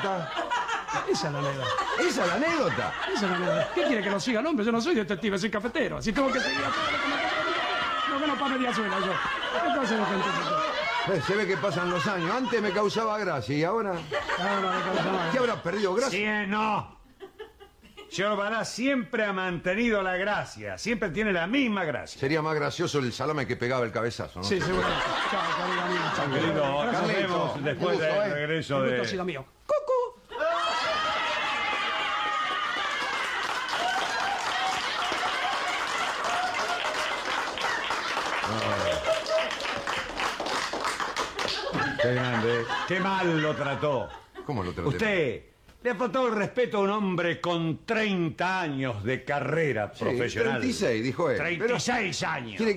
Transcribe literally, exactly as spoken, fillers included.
anécdota? Esa es la anécdota. ¿Esa es la anécdota? Esa es la anécdota. ¿Qué quiere que lo siga? No, hombre, yo no soy detective, soy cafetero. Si tengo que seguir a todo lo que me... No, que no para media suela yo. Entonces, no gente. Eh, se ve que pasan los años. Antes me causaba gracia y ahora... Ahora me causaba. ¿Qué habrá perdido gracia? Sí, eh, no. Giovanna siempre ha mantenido la gracia. Siempre tiene la misma gracia. Sería más gracioso el salame que pegaba el cabezazo, ¿no? Sí, seguro. Chao, querido amigo. Chao, Querido, acá Carlitos, vemos un después gusto, del ¿eh? regreso El gusto ha de... sido mío. ¡Cucu! Qué grande. Qué mal lo trató. ¿Cómo lo traté? Usted le faltó el respeto a un hombre con treinta años de carrera Sí, profesional. treinta y seis, dijo él. treinta y seis años. Tiene